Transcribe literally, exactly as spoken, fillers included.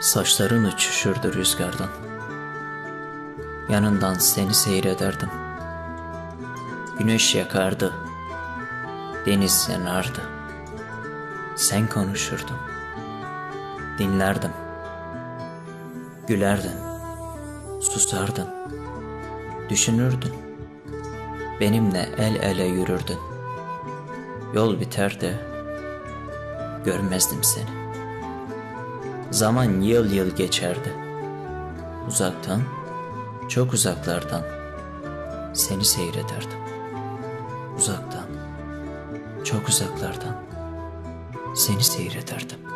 Saçların uçuşurdu rüzgardan. Yanından seni seyrederdim. Güneş yakardı, deniz yanardı. Sen konuşurdun, dinlerdim. Gülerdin, susardın, düşünürdün. Benimle el ele yürürdün. Yol biter de görmezdim seni. Zaman yıl yıl geçerdi. Uzaktan, çok uzaklardan seni seyrederdim. Uzaktan, çok uzaklardan seni seyrederdim.